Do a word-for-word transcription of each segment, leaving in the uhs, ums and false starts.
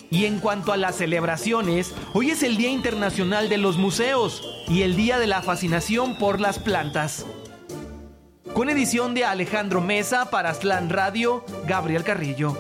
Y en cuanto a las celebraciones, hoy es el Día Internacional de los Museos y el Día de la Fascinación por las Plantas. Con edición de Alejandro Mesa para Aztlán Radio, Gabriel Carrillo.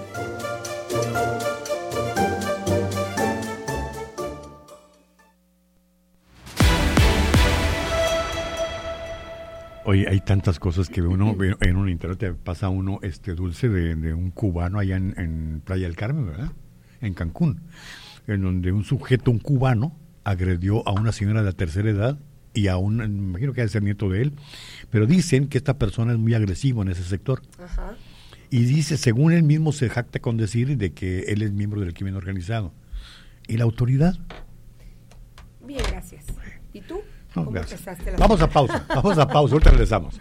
Oye, hay tantas cosas que uno ve en un internet, pasa uno este dulce de, de un cubano allá en, en Playa del Carmen, ¿verdad? En Cancún, en donde un sujeto, un cubano, agredió a una señora de la tercera edad y a un, me imagino que debe ser nieto de él, pero dicen que esta persona es muy agresivo en ese sector. Ajá. Y dice, según él mismo se jacta con decir de que él es miembro del crimen organizado. ¿Y la autoridad? Bien, gracias. ¿Y tú? No, ¿Cómo gracias. empezaste la Vamos semana? a pausa, vamos a pausa, ahorita regresamos.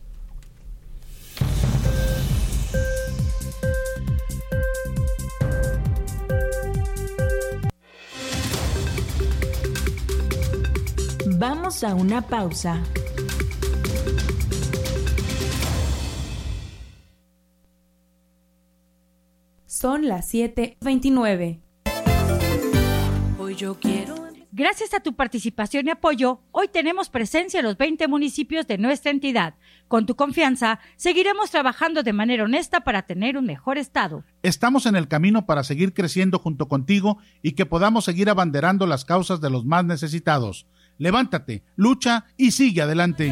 Vamos a una pausa. Son las siete veintinueve. Hoy yo quiero... Gracias a tu participación y apoyo, hoy tenemos presencia en los veinte municipios de nuestra entidad. Con tu confianza, seguiremos trabajando de manera honesta para tener un mejor estado. Estamos en el camino para seguir creciendo junto contigo y que podamos seguir abanderando las causas de los más necesitados. Levántate, lucha y sigue adelante.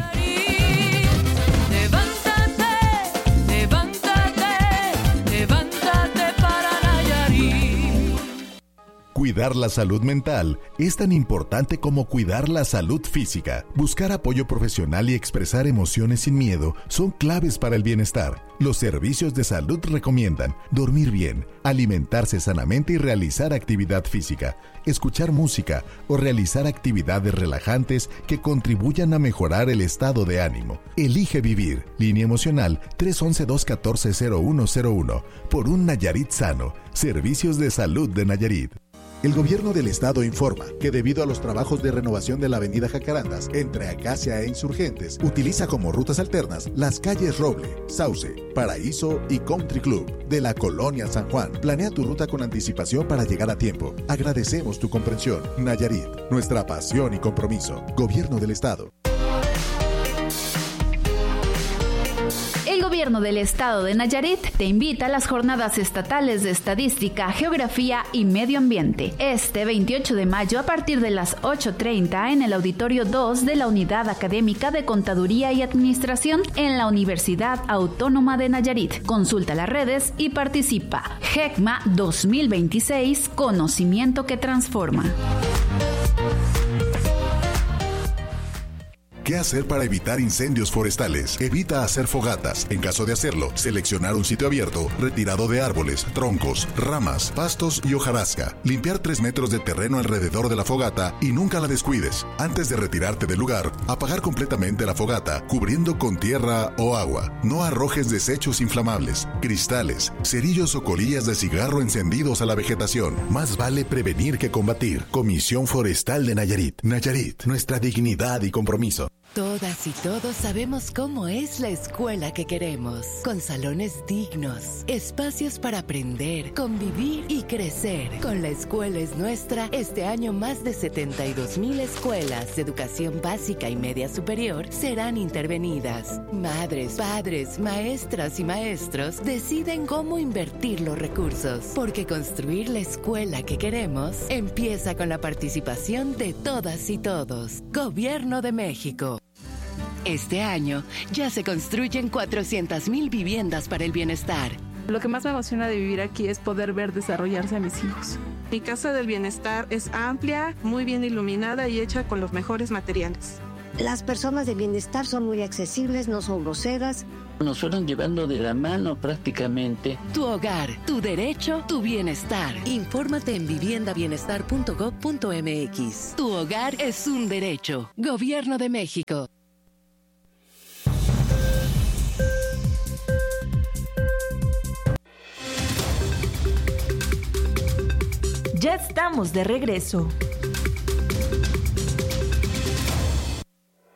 Cuidar la salud mental es tan importante como cuidar la salud física. Buscar apoyo profesional y expresar emociones sin miedo son claves para el bienestar. Los servicios de salud recomiendan dormir bien, alimentarse sanamente y realizar actividad física, escuchar música o realizar actividades relajantes que contribuyan a mejorar el estado de ánimo. Elige vivir. Línea emocional tres once, dos catorce, cero uno cero uno. Por un Nayarit sano. Servicios de salud de Nayarit. El gobierno del estado informa que debido a los trabajos de renovación de la avenida Jacarandas entre Acacia e Insurgentes, utiliza como rutas alternas las calles Roble, Sauce, Paraíso y Country Club de la Colonia San Juan. Planea tu ruta con anticipación para llegar a tiempo. Agradecemos tu comprensión. Nayarit, nuestra pasión y compromiso. Gobierno del estado. El Gobierno del Estado de Nayarit te invita a las Jornadas Estatales de Estadística, Geografía y Medio Ambiente. Este veintiocho de mayo a partir de las ocho treinta en el Auditorio dos de la Unidad Académica de Contaduría y Administración en la Universidad Autónoma de Nayarit. Consulta las redes y participa. GECMA dos mil veintiséis, Conocimiento que Transforma. ¿Qué hacer para evitar incendios forestales? Evita hacer fogatas. En caso de hacerlo, seleccionar un sitio abierto, retirado de árboles, troncos, ramas, pastos y hojarasca. Limpiar tres metros de terreno alrededor de la fogata y nunca la descuides. Antes de retirarte del lugar, apagar completamente la fogata, cubriendo con tierra o agua. No arrojes desechos inflamables, cristales, cerillos o colillas de cigarro encendidos a la vegetación. Más vale prevenir que combatir. Comisión Forestal de Nayarit. Nayarit, nuestra dignidad y compromiso. Todas y todos sabemos cómo es la escuela que queremos, con salones dignos, espacios para aprender, convivir y crecer. Con La Escuela es Nuestra, este año más de setenta y dos mil escuelas de educación básica y media superior serán intervenidas. Madres, padres, maestras y maestros deciden cómo invertir los recursos, porque construir la escuela que queremos empieza con la participación de todas y todos. Gobierno de México. Este año ya se construyen cuatrocientas mil viviendas para el bienestar. Lo que más me emociona de vivir aquí es poder ver desarrollarse a mis hijos. Mi casa del bienestar es amplia, muy bien iluminada y hecha con los mejores materiales. Las personas de bienestar son muy accesibles, no son groseras. Nos fueron llevando de la mano prácticamente. Tu hogar, tu derecho, tu bienestar. Infórmate en vivienda bienestar punto gob punto eme equis. Tu hogar es un derecho. Gobierno de México. Ya estamos de regreso.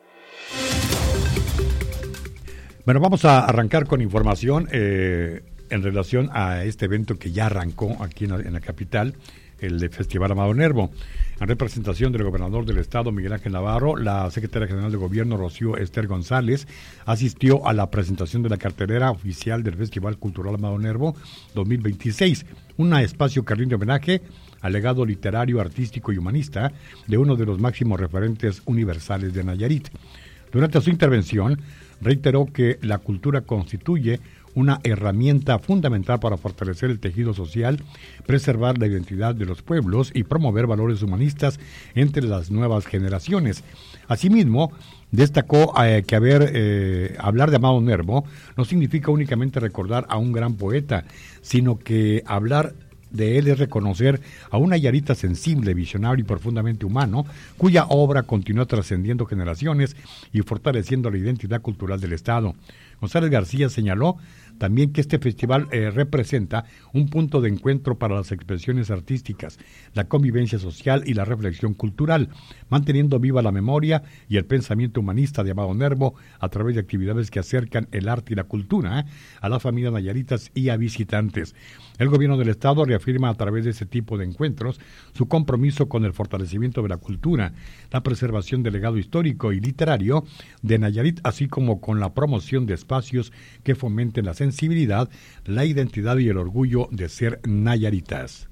Bueno, vamos a arrancar con información. Eh, en relación a este evento que ya arrancó aquí en la, en la capital, el de Festival Amado Nervo. En representación del gobernador del estado, Miguel Ángel Navarro, la secretaria general de gobierno, Rocío Ester González, asistió a la presentación de la cartelera oficial del Festival Cultural Amado Nervo dos mil veintiséis, un espacio que rinde homenaje al legado literario, artístico y humanista de uno de los máximos referentes universales de Nayarit. Durante su intervención, reiteró que la cultura constituye una herramienta fundamental para fortalecer el tejido social, preservar la identidad de los pueblos y promover valores humanistas entre las nuevas generaciones. Asimismo, destacó eh, que haber, eh, hablar de Amado Nervo no significa únicamente recordar a un gran poeta, sino que hablar de él es reconocer a un nayarita sensible, visionario y profundamente humano, cuya obra continúa trascendiendo generaciones y fortaleciendo la identidad cultural del Estado. González García señaló también que este festival eh, representa un punto de encuentro para las expresiones artísticas, la convivencia social y la reflexión cultural, manteniendo viva la memoria y el pensamiento humanista de Amado Nervo a través de actividades que acercan el arte y la cultura ¿eh? a las familias nayaritas y a visitantes. El gobierno del Estado reafirma a través de ese tipo de encuentros su compromiso con el fortalecimiento de la cultura, la preservación del legado histórico y literario de Nayarit, así como con la promoción de espacios que fomenten la sensibilidad, la identidad y el orgullo de ser nayaritas.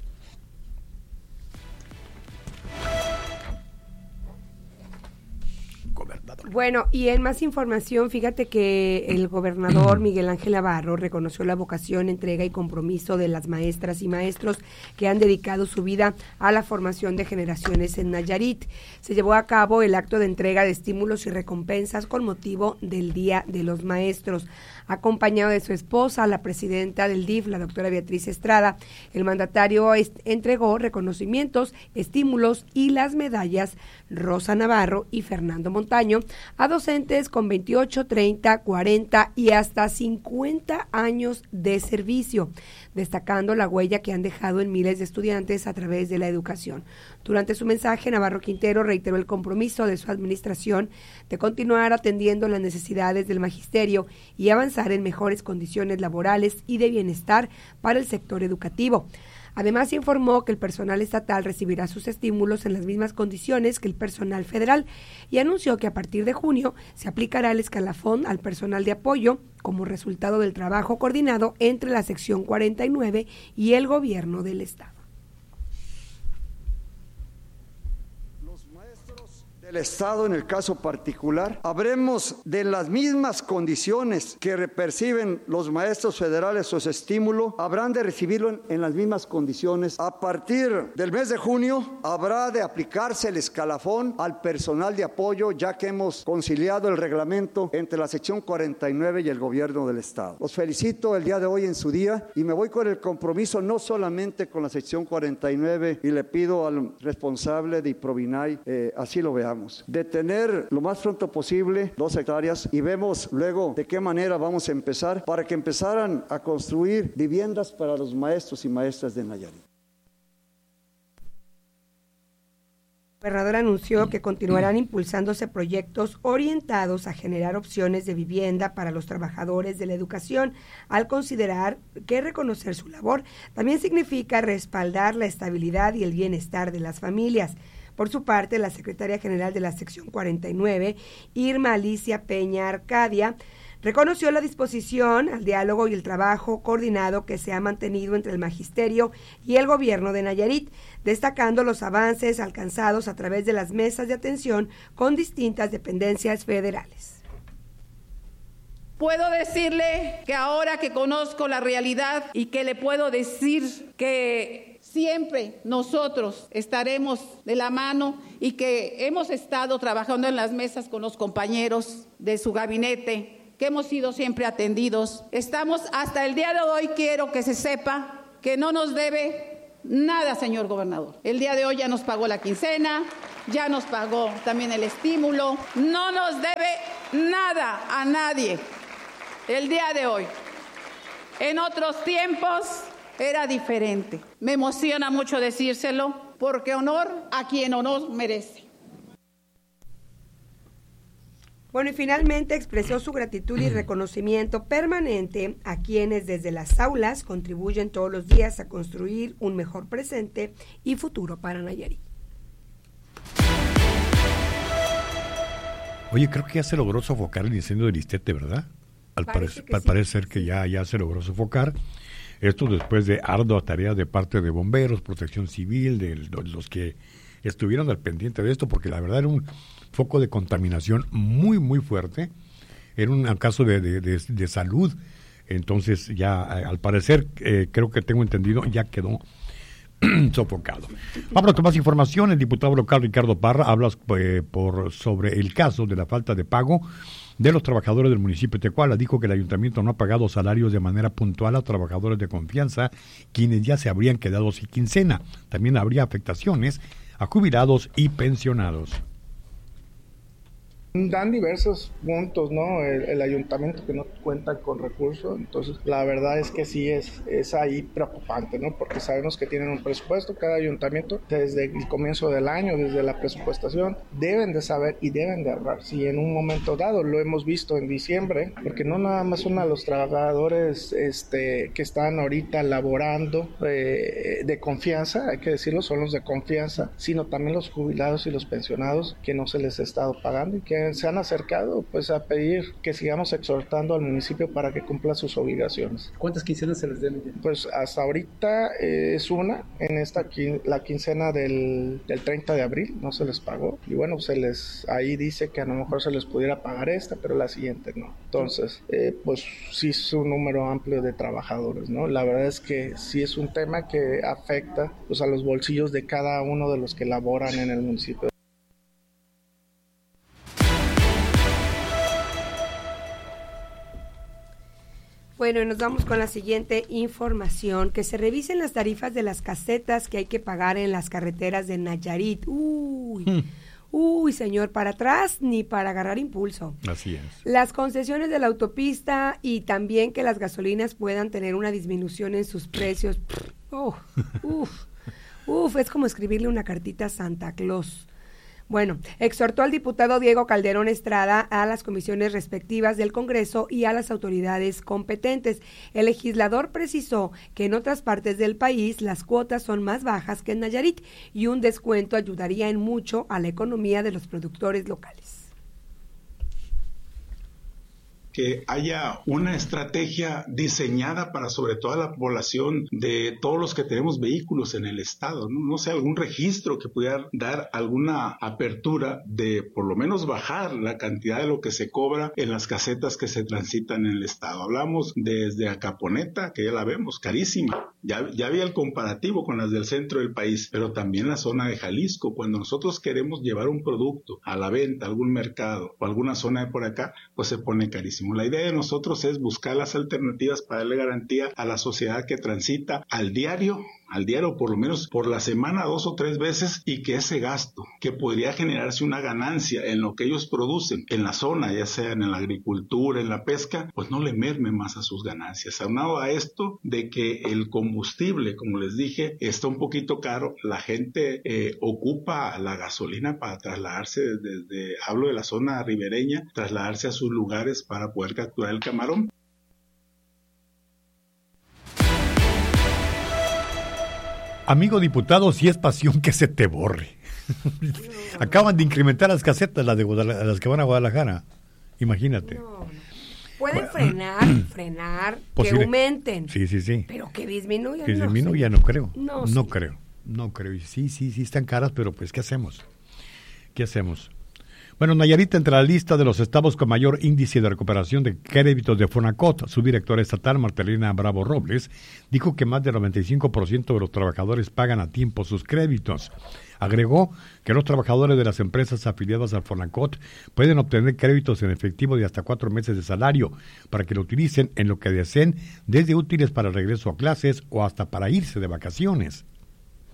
Bueno, y en más información, fíjate que el gobernador Miguel Ángel Navarro reconoció la vocación, entrega y compromiso de las maestras y maestros que han dedicado su vida a la formación de generaciones en Nayarit. Se llevó a cabo el acto de entrega de estímulos y recompensas con motivo del Día de los Maestros. Acompañado de su esposa, la presidenta del D I F, la doctora Beatriz Estrada, el mandatario est- entregó reconocimientos, estímulos y las medallas Rosa Navarro y Fernando Montaño a docentes con veintiocho, treinta, cuarenta y hasta cincuenta años de servicio, destacando la huella que han dejado en miles de estudiantes a través de la educación. Durante su mensaje, Navarro Quintero reiteró el compromiso de su administración de continuar atendiendo las necesidades del magisterio y avanzar en mejores condiciones laborales y de bienestar para el sector educativo. Además, informó que el personal estatal recibirá sus estímulos en las mismas condiciones que el personal federal y anunció que a partir de junio se aplicará el escalafón al personal de apoyo como resultado del trabajo coordinado entre la sección cuarenta y nueve y el gobierno del estado. El Estado, en el caso particular, habremos de las mismas condiciones que perciben los maestros federales su estímulo, habrán de recibirlo en, en las mismas condiciones. A partir del mes de junio habrá de aplicarse el escalafón al personal de apoyo, ya que hemos conciliado el reglamento entre la sección cuarenta y nueve y el gobierno del Estado. Los felicito el día de hoy en su día y me voy con el compromiso no solamente con la sección cuarenta y nueve y le pido al responsable de Provinae, eh, así lo veamos, de tener lo más pronto posible dos hectáreas y vemos luego de qué manera vamos a empezar para que empezaran a construir viviendas para los maestros y maestras de Nayarit. El gobernador anunció que continuarán impulsándose proyectos orientados a generar opciones de vivienda para los trabajadores de la educación, al considerar que reconocer su labor también significa respaldar la estabilidad y el bienestar de las familias. Por su parte, la secretaria general de la sección cuarenta y nueve, Irma Alicia Peña Arcadia, reconoció la disposición al diálogo y el trabajo coordinado que se ha mantenido entre el magisterio y el gobierno de Nayarit, destacando los avances alcanzados a través de las mesas de atención con distintas dependencias federales. Puedo decirle que ahora que conozco la realidad y que le puedo decir que siempre nosotros estaremos de la mano y que hemos estado trabajando en las mesas con los compañeros de su gabinete, que hemos sido siempre atendidos. Estamos hasta el día de hoy, quiero que se sepa que no nos debe nada, señor gobernador. El día de hoy ya nos pagó la quincena, ya nos pagó también el estímulo, no nos debe nada a nadie. El día de hoy, en otros tiempos, era diferente. Me emociona mucho decírselo, porque honor a quien honor merece. Bueno, y finalmente expresó su gratitud y reconocimiento permanente a quienes desde las aulas contribuyen todos los días a construir un mejor presente y futuro para Nayarit. Oye, creo que ya se logró sofocar el incendio del Ixtete, ¿verdad? Al, Parece parece, que al sí. parecer que ya, ya se logró sofocar. Esto después de ardua tarea de parte de bomberos, protección civil, de los que estuvieron al pendiente de esto, porque la verdad era un foco de contaminación muy, muy fuerte. Era un caso de, de, de, de salud. Entonces ya, al parecer, eh, creo que tengo entendido, ya quedó sofocado. Vamos con más información. El diputado local Ricardo Parra habla eh, por, sobre el caso de la falta de pago de los trabajadores del municipio de Tecuala. Dijo que el ayuntamiento no ha pagado salarios de manera puntual a trabajadores de confianza, quienes ya se habrían quedado sin quincena. También habría afectaciones a jubilados y pensionados. Dan diversos puntos, ¿no? El, el ayuntamiento que no cuenta con recursos, entonces la verdad es que sí es, es ahí preocupante, ¿no? Porque sabemos que tienen un presupuesto, cada ayuntamiento desde el comienzo del año, desde la presupuestación, deben de saber y deben de ahorrar. Si en un momento dado, lo hemos visto en diciembre, porque no nada más son a los trabajadores este, que están ahorita laborando eh, de confianza, hay que decirlo, son los de confianza, sino también los jubilados y los pensionados que no se les ha estado pagando y que se han acercado pues a pedir que sigamos exhortando al municipio para que cumpla sus obligaciones. ¿Cuántas quincenas se les deben? Pues hasta ahorita eh, es una, en esta quin- la quincena del, del treinta de abril no se les pagó y bueno, se les ahí dice que a lo mejor se les pudiera pagar esta, pero la siguiente no. Entonces, eh, pues sí es un número amplio de trabajadores, ¿no? La verdad es que sí es un tema que afecta pues a los bolsillos de cada uno de los que laboran en el municipio. Bueno, y nos vamos con la siguiente información, que se revisen las tarifas de las casetas que hay que pagar en las carreteras de Nayarit. Uy, mm. uy, señor, para atrás ni para agarrar impulso. Así es. Las concesiones de la autopista y también que las gasolinas puedan tener una disminución en sus precios. Oh, uf, uf, es como escribirle una cartita a Santa Claus. Bueno, exhortó al diputado Diego Calderón Estrada a las comisiones respectivas del Congreso y a las autoridades competentes. El legislador precisó que en otras partes del país las cuotas son más bajas que en Nayarit y un descuento ayudaría en mucho a la economía de los productores locales. Que haya una estrategia diseñada para sobre todo la población de todos los que tenemos vehículos en el estado, ¿no? No sé, algún registro que pudiera dar alguna apertura de por lo menos bajar la cantidad de lo que se cobra en las casetas que se transitan en el estado. Hablamos desde Acaponeta, que ya la vemos, carísima. Ya, ya había el comparativo con las del centro del país, pero también la zona de Jalisco. Cuando nosotros queremos llevar un producto a la venta, a algún mercado o alguna zona de por acá, pues se pone carísimo. La idea de nosotros es buscar las alternativas para darle garantía a la sociedad que transita al diario, al diario por lo menos por la semana dos o tres veces, y que ese gasto que podría generarse una ganancia en lo que ellos producen en la zona, ya sea en la agricultura, en la pesca, pues no le merme más a sus ganancias. Aunado a esto de que el combustible, como les dije, está un poquito caro, la gente eh, ocupa la gasolina para trasladarse desde, desde, hablo de la zona ribereña, trasladarse a sus lugares para poder capturar el camarón. Amigo diputado, si es pasión que se te borre. Acaban de incrementar las casetas, las, de Guadalajara, las que van a Guadalajara. Imagínate. No, no. Pueden frenar, frenar, Posible. que aumenten. Sí, sí, sí. Pero que disminuyan. Que no disminuyan, sé. no creo. No, no sí. creo. No creo. Sí, sí, sí están caras, pero pues, ¿qué hacemos? ¿Qué hacemos? Bueno, Nayarit entre la lista de los estados con mayor índice de recuperación de créditos de Fonacot. Su directora estatal, Martelina Bravo Robles, dijo que más del noventa y cinco por ciento de los trabajadores pagan a tiempo sus créditos. Agregó que los trabajadores de las empresas afiliadas al Fonacot pueden obtener créditos en efectivo de hasta cuatro meses de salario para que lo utilicen en lo que deseen, desde útiles para el regreso a clases o hasta para irse de vacaciones.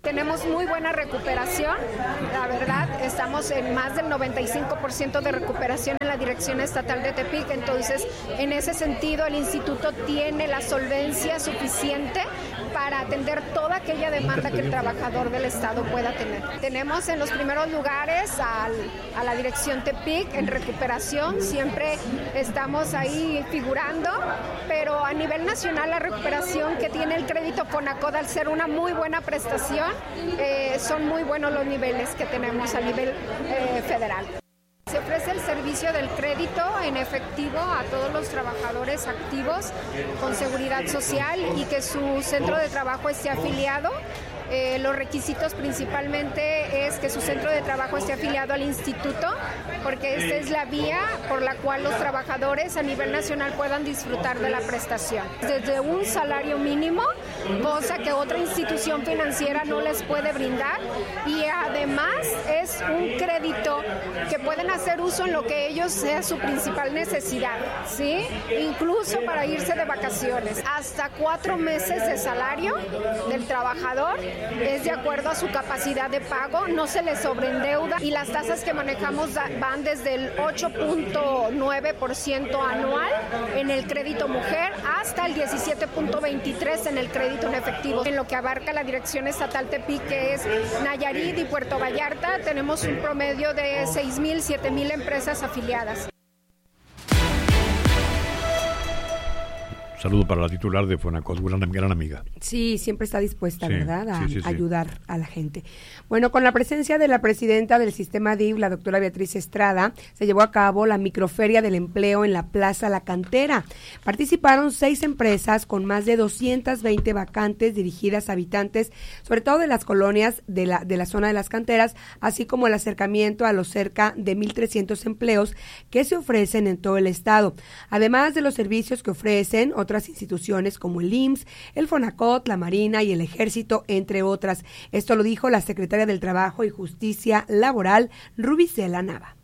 Tenemos muy buena recuperación, la verdad, estamos en más del noventa y cinco por ciento de recuperación en la Dirección Estatal de Tepic, entonces en ese sentido el instituto tiene la solvencia suficiente para atender toda aquella demanda que el trabajador del Estado pueda tener. Tenemos en los primeros lugares al, a la Dirección Tepic en recuperación, siempre estamos ahí figurando, pero a nivel nacional la recuperación que tiene el crédito Fonacot al ser una muy buena prestación, eh, son muy buenos los niveles que tenemos a nivel eh, federal. Se ofrece el servicio del crédito en efectivo a todos los trabajadores activos con seguridad social y que su centro de trabajo esté afiliado. Eh, los requisitos principalmente es que su centro de trabajo esté afiliado al instituto, porque esta es la vía por la cual los trabajadores a nivel nacional puedan disfrutar de la prestación. Desde un salario mínimo, cosa que otra institución financiera no les puede brindar, y además es un crédito que pueden hacer uso en lo que ellos sea su principal necesidad, ¿sí? Incluso para irse de vacaciones. Hasta cuatro meses de salario del trabajador es de acuerdo a su capacidad de pago, no se les sobreendeuda y las tasas que manejamos van desde el ocho punto nueve por ciento anual en el crédito mujer hasta el diecisiete punto veintitrés en el crédito en efectivo. En lo que abarca la Dirección Estatal Tepic, que es Nayarit y Puerto Vallarta, tenemos un promedio de seis mil, siete mil empresas afiliadas. Saludo para la titular de Fonacot, gran, gran amiga. Sí, siempre está dispuesta, sí, ¿verdad?, a sí, sí, sí. ayudar a la gente. Bueno, con la presencia de la presidenta del sistema D I F, la doctora Beatriz Estrada, se llevó a cabo la microferia del empleo en la Plaza La Cantera. Participaron seis empresas con más de doscientas veinte vacantes dirigidas a habitantes, sobre todo de las colonias de la, de la zona de las canteras, así como el acercamiento a los cerca de mil trescientos empleos que se ofrecen en todo el estado. Además de los servicios que ofrecen otras instituciones como el I M S S, el Fonacot, la Marina y el Ejército, entre otras. Esto lo dijo la secretaria del Trabajo y Justicia Laboral, Rubicela Nava.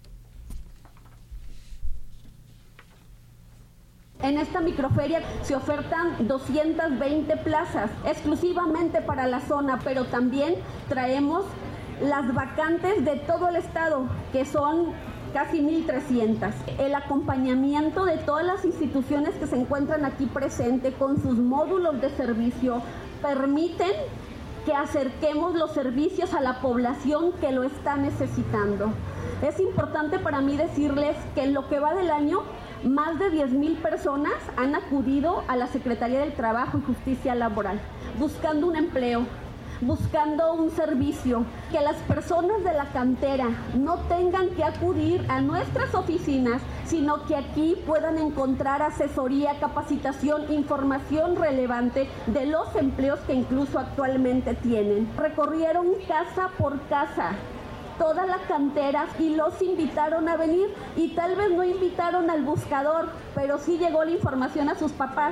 En esta microferia se ofertan doscientas veinte plazas exclusivamente para la zona, pero también traemos las vacantes de todo el estado, que son casi mil trescientas. El acompañamiento de todas las instituciones que se encuentran aquí presentes con sus módulos de servicio permiten que acerquemos los servicios a la población que lo está necesitando. Es importante para mí decirles que en lo que va del año, más de diez mil personas han acudido a la Secretaría del Trabajo y Justicia Laboral buscando un empleo, buscando un servicio, que las personas de la cantera no tengan que acudir a nuestras oficinas, sino que aquí puedan encontrar asesoría, capacitación, información relevante de los empleos que incluso actualmente tienen. Recorrieron casa por casa toda la cantera y los invitaron a venir, y tal vez no invitaron al buscador, pero sí llegó la información a sus papás.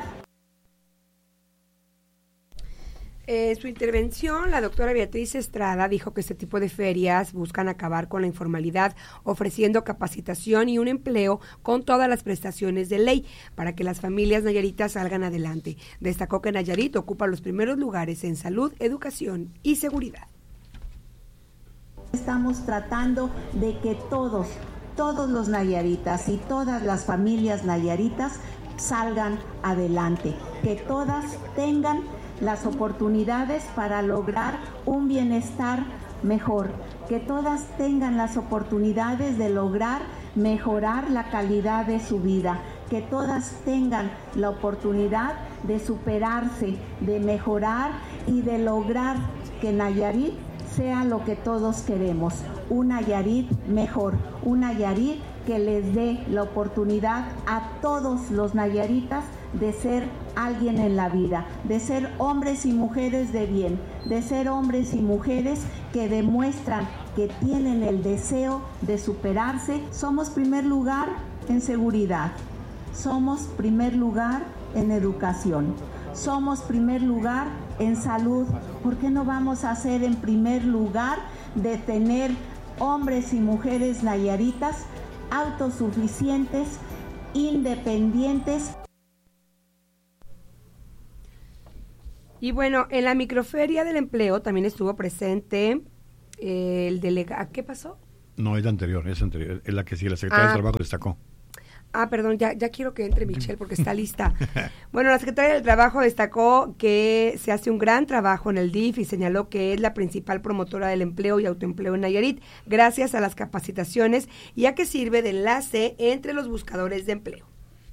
En su intervención, la doctora Beatriz Estrada dijo que este tipo de ferias buscan acabar con la informalidad, ofreciendo capacitación y un empleo con todas las prestaciones de ley para que las familias nayaritas salgan adelante. Destacó que Nayarit ocupa los primeros lugares en salud, educación y seguridad. Estamos tratando de que todos, todos los nayaritas y todas las familias nayaritas salgan adelante, que todas tengan las oportunidades para lograr un bienestar mejor, que todas tengan las oportunidades de lograr mejorar la calidad de su vida, que todas tengan la oportunidad de superarse, de mejorar y de lograr que Nayarit sea lo que todos queremos, un Nayarit mejor, un Nayarit que les dé la oportunidad a todos los nayaritas de ser alguien en la vida, de ser hombres y mujeres de bien, de ser hombres y mujeres que demuestran que tienen el deseo de superarse. Somos primer lugar en seguridad, somos primer lugar en educación, somos primer lugar en salud. ¿Por qué no vamos a ser en primer lugar de tener hombres y mujeres nayaritas autosuficientes, independientes? Y bueno, en la microferia del empleo también estuvo presente eh, el delegado. ¿Qué pasó? No, es la anterior, es anterior, es la que sí, la Secretaria ah. del Trabajo destacó. Ah, perdón, ya, ya quiero que entre Michelle porque está lista. Bueno, la Secretaria del Trabajo destacó que se hace un gran trabajo en el D I F y señaló que es la principal promotora del empleo y autoempleo en Nayarit, gracias a las capacitaciones y a que sirve de enlace entre los buscadores de empleo.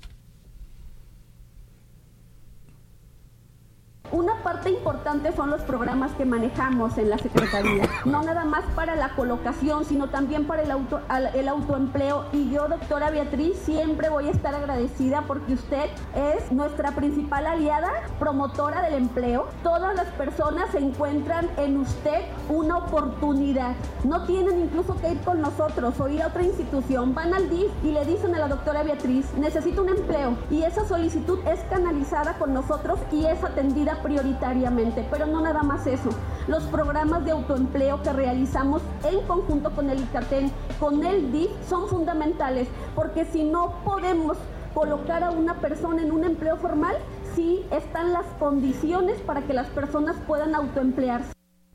Una parte importante son los programas que manejamos en la Secretaría, no nada más para la colocación, sino también para el, auto, el autoempleo. Y yo, doctora Beatriz, siempre voy a estar agradecida porque usted es nuestra principal aliada, promotora del empleo. Todas las personas encuentran en usted una oportunidad. No tienen incluso que ir con nosotros o ir a otra institución. Van al D I F y le dicen a la doctora Beatriz, necesito un empleo. Y esa solicitud es canalizada con nosotros y es atendida prioritariamente, pero no nada más eso. Los programas de autoempleo que realizamos en conjunto con el ICATEN, con el D I F, son fundamentales, porque si no podemos colocar a una persona en un empleo formal, sí están las condiciones para que las personas puedan autoemplearse.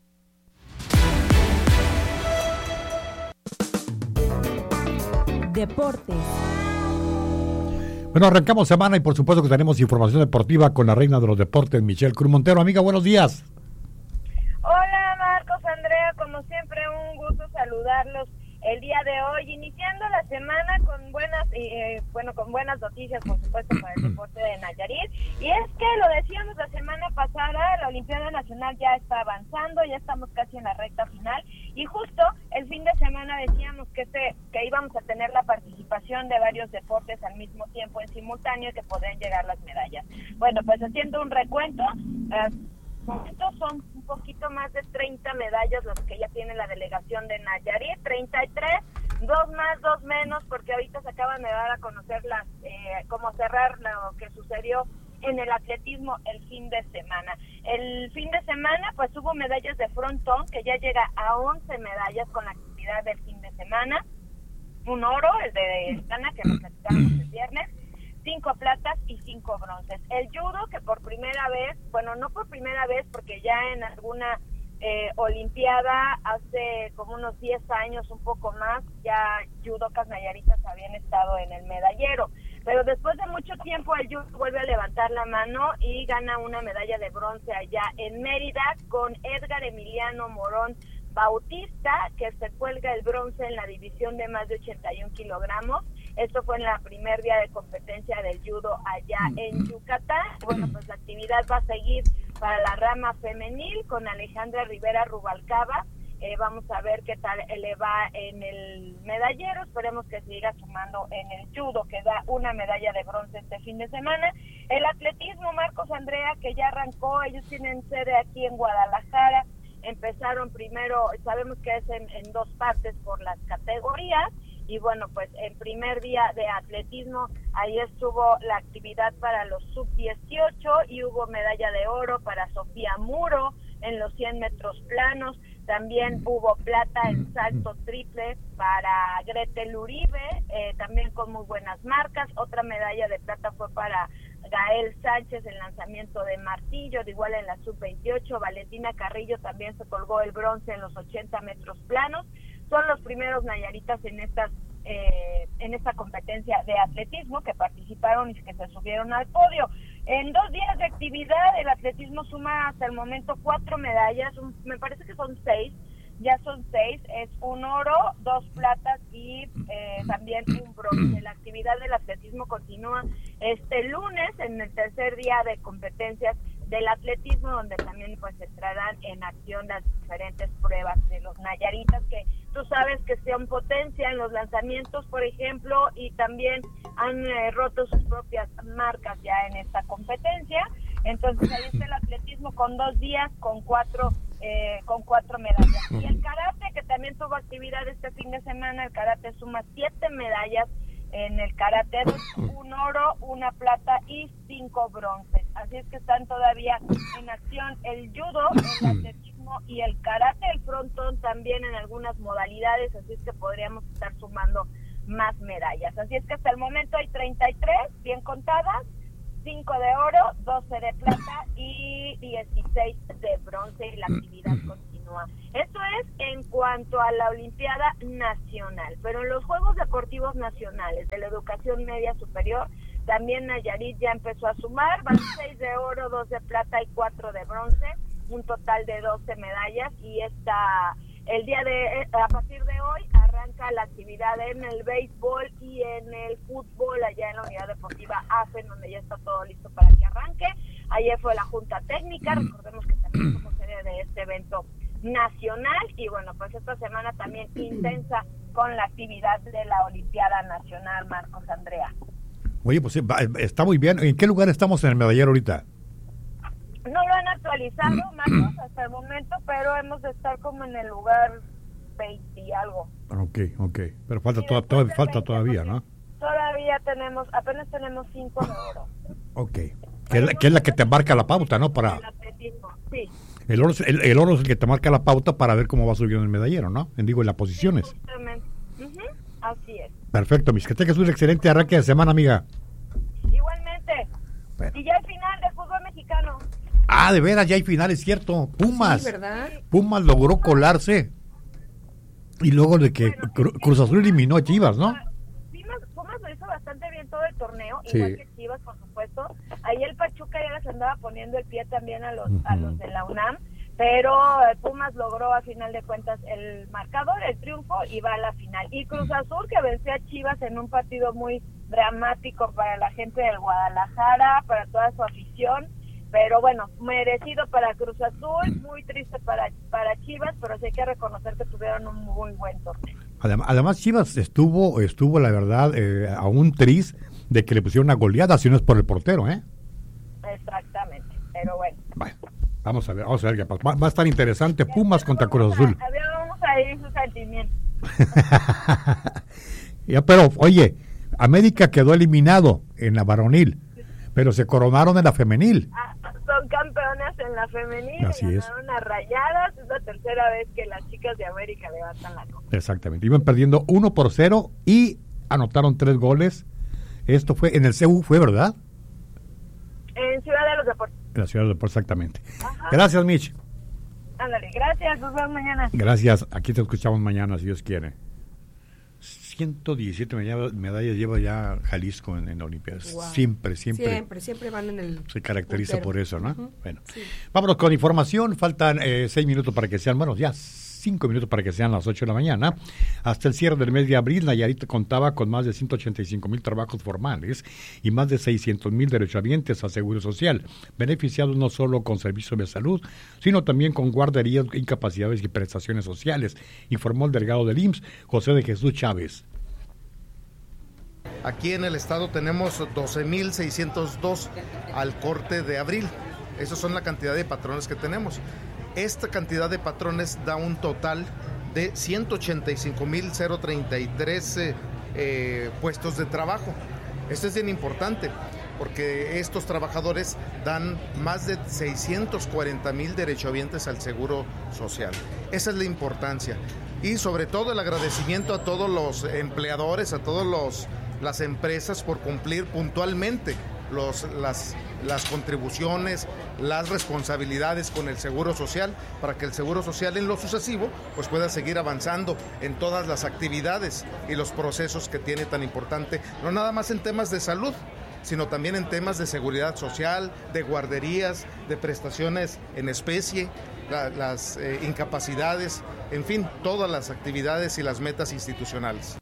Deportes. Bueno, arrancamos semana y por supuesto que tenemos información deportiva con la reina de los deportes, Michelle Cruz Montero. Amiga, buenos días. Hola Marcos, Andrea, como siempre un gusto saludarlos el día de hoy, iniciando la semana con buenas, eh, bueno, con buenas noticias, por supuesto, para el deporte de Nayarit. Y es que lo decíamos la semana pasada, la Olimpiada Nacional ya está avanzando, ya estamos casi en la recta final, y justo el fin de semana decíamos que este, que íbamos a tener la participación de varios deportes al mismo tiempo, en simultáneo, que podrían llegar las medallas. Bueno, pues haciendo un recuento, eh, estos son un poquito más de treinta medallas los que ya tiene la delegación de Nayarit, treinta y tres, dos más, dos menos, porque ahorita se acaban de dar a conocer las, eh, cómo cerrar lo que sucedió en el atletismo el fin de semana. El fin de semana pues hubo medallas de frontón, que ya llega a once medallas con la actividad del fin de semana, un oro, el de Ana, que nos platicamos el viernes, cinco platas y cinco bronces. El judo, que por primera vez, bueno, no por primera vez, porque ya en alguna eh, olimpiada hace como unos diez años, un poco más, ya judocas nayaritas habían estado en el medallero. Pero después de mucho tiempo el judo vuelve a levantar la mano y gana una medalla de bronce allá en Mérida con Edgar Emiliano Morón Bautista, que se cuelga el bronce en la división de más de ochenta y un kilogramos. Esto fue en la primer día de competencia del judo allá en Yucatán. Bueno, pues la actividad va a seguir para la rama femenil con Alejandra Rivera Rubalcaba. Eh, vamos a ver qué tal le va en el medallero. Esperemos que siga sumando en el judo, que da una medalla de bronce este fin de semana. El atletismo, Marcos, Andrea, que ya arrancó. Ellos tienen sede aquí en Guadalajara. Empezaron primero, sabemos que es en, en dos partes por las categorías. Y bueno, pues el primer día de atletismo, ahí estuvo la actividad para los sub dieciocho y hubo medalla de oro para Sofía Muro en los cien metros planos. También hubo plata en salto triple para Gretel Uribe, eh, también con muy buenas marcas. Otra medalla de plata fue para Gael Sánchez en lanzamiento de martillo, de igual en la sub veintiocho. Valentina Carrillo también se colgó el bronce en los ochenta metros planos. Son los primeros nayaritas en estas eh, en esta competencia de atletismo que participaron y que se subieron al podio. En dos días de actividad, el atletismo suma hasta el momento cuatro medallas, un, me parece que son seis, ya son seis, es un oro, dos platas y eh, también un bronce. La actividad del atletismo continúa este lunes en el tercer día de competencias del atletismo, donde también pues entrarán en acción las diferentes pruebas de los nayaritas, que tú sabes que son potencia en los lanzamientos, por ejemplo, y también han eh, roto sus propias marcas ya en esta competencia. Entonces ahí está el atletismo con dos días, con cuatro eh, con cuatro medallas. Y el karate, que también tuvo actividad este fin de semana, el karate suma siete medallas en el karate, un oro, una plata y cinco bronces. Así es que están todavía en acción el judo, el atletismo y el karate, el frontón también en algunas modalidades, así es que podríamos estar sumando más medallas. Así es que hasta el momento hay treinta y tres bien contadas, cinco de oro, doce de plata y dieciséis de bronce, y la actividad continúa. Esto es en cuanto a la Olimpiada Nacional, pero en los Juegos Deportivos Nacionales de la Educación Media Superior, también Nayarit ya empezó a sumar, van seis de oro, dos de plata y cuatro de bronce, un total de doce medallas, y esta, el día de, a partir de hoy, arranca la actividad en el béisbol y en el fútbol allá en la Unidad Deportiva A F E, en donde ya está todo listo para que arranque. Ayer fue la Junta Técnica, recordemos que también somos sede de este evento nacional, y bueno, pues esta semana también intensa con la actividad de la Olimpiada Nacional, Marcos, Andrea. Oye, pues está muy bien. ¿En qué lugar estamos en el medallero ahorita? No lo han actualizado, Marcos, hasta el momento, pero hemos de estar como en el lugar veinte y algo. Ok, ok. Pero falta, toda, toda, falta todavía, ¿no? Todavía tenemos, apenas tenemos cinco de oro. Ok. Que es, la, que es la que te marca la pauta, ¿no? Para... Sí. El oro, el, el oro es el que te marca la pauta para ver cómo va subiendo el medallero, ¿no? En, digo, en las posiciones. Sí, uh-huh. Así es. Perfecto, mis que tengas un excelente arranque de semana, amiga. Igualmente. Bueno. Y ya el final del fútbol mexicano. Ah, de veras, ya hay final, es cierto. Pumas. Sí, ¿verdad? Pumas logró colarse. Y luego de que bueno, Cru- Cruz Azul eliminó a Chivas, ¿no? Pumas, Pumas lo hizo bastante bien todo el torneo, sí. Igual que Chivas, por supuesto. Ahí el Pachuca ya les andaba poniendo el pie también a los, uh-huh. a los de la UNAM. Pero Pumas logró a final de cuentas el marcador, el triunfo, y va a la final. Y Cruz Azul, que venció a Chivas en un partido muy dramático para la gente del Guadalajara, para toda su afición, pero bueno, merecido para Cruz Azul, muy triste para para Chivas, pero sí hay que reconocer que tuvieron un muy buen torneo. Además, además Chivas estuvo, estuvo la verdad, eh, a un tris de que le pusieron una goleada, si no es por el portero, ¿eh? Exactamente, pero bueno. Bueno. Vamos a ver, vamos a ver qué pasa. Va, va a estar interesante. Pumas contra Cruz Azul. A ver, vamos a ir sus sentimientos. Ya, pero, oye, América quedó eliminado en la varonil, pero se coronaron en la femenil. Ah, son campeonas en la femenil. Así es. Ganaron a Rayadas. Es la tercera vez que las chicas de América levantan la copa. Exactamente. Iban perdiendo uno por cero y anotaron tres goles. Esto fue en el C U, ¿fue verdad? En Ciudad de los Deportes. En la Ciudad de los Deportes, exactamente. Ajá. Gracias, Mitch. Ándale, gracias, nos vemos mañana. Gracias, aquí te escuchamos mañana, si Dios quiere. ciento diecisiete medallas, medallas lleva ya Jalisco en, en Olimpiadas. Wow. Siempre, siempre. Siempre, siempre van en el... Se caracteriza puntero. Por eso, ¿no? Uh-huh. Bueno, sí. Vámonos con información. Faltan eh, seis minutos para que sean, bueno, ya cinco minutos para que sean las ocho de la mañana. Hasta el cierre del mes de abril, Nayarit contaba con más de ciento ochenta y cinco mil trabajos formales y más de seiscientos mil derechohabientes a Seguro Social, beneficiados no solo con servicios de salud, sino también con guarderías, incapacidades y prestaciones sociales, informó el delegado del I M S S, José de Jesús Chávez. Aquí en el estado tenemos doce mil seiscientos dos al corte de abril. Esas son la cantidad de patrones que tenemos. Esta cantidad de patrones da un total de ciento ochenta y cinco mil treinta y tres eh, eh, puestos de trabajo. Esto es bien importante porque estos trabajadores dan más de seiscientos cuarenta mil derechohabientes al Seguro Social. Esa es la importancia. Y sobre todo el agradecimiento a todos los empleadores, a todas los, las empresas por cumplir puntualmente Los, las, las contribuciones, las responsabilidades con el Seguro Social, para que el Seguro Social en lo sucesivo pues pueda seguir avanzando en todas las actividades y los procesos que tiene tan importante, no nada más en temas de salud, sino también en temas de seguridad social, de guarderías, de prestaciones en especie, la, las eh, incapacidades, en fin, todas las actividades y las metas institucionales.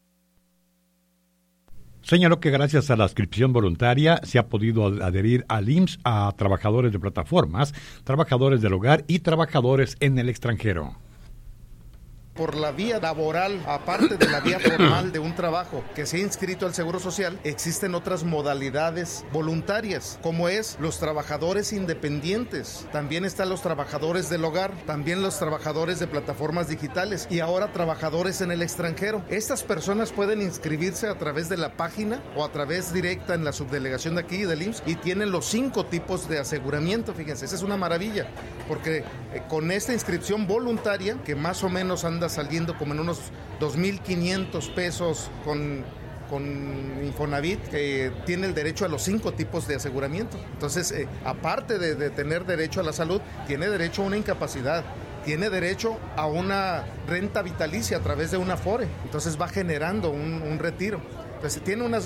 Señaló que gracias a la inscripción voluntaria se ha podido adherir al I M S S a trabajadores de plataformas, trabajadores del hogar y trabajadores en el extranjero. Por la vía laboral, aparte de la vía formal de un trabajo que se ha inscrito al Seguro Social, existen otras modalidades voluntarias, como es los trabajadores independientes, también están los trabajadores del hogar, también los trabajadores de plataformas digitales y ahora trabajadores en el extranjero. Estas personas pueden inscribirse a través de la página o a través directa en la subdelegación de aquí del I M S S y tienen los cinco tipos de aseguramiento. Fíjense, esa es una maravilla, porque eh, con esta inscripción voluntaria, que más o menos anda saliendo como en unos dos mil quinientos pesos con con Infonavit, que tiene el derecho a los cinco tipos de aseguramiento. Entonces, eh, aparte de, de tener derecho a la salud, tiene derecho a una incapacidad, tiene derecho a una renta vitalicia a través de una Afore. Entonces va generando un, un retiro. Entonces tiene unas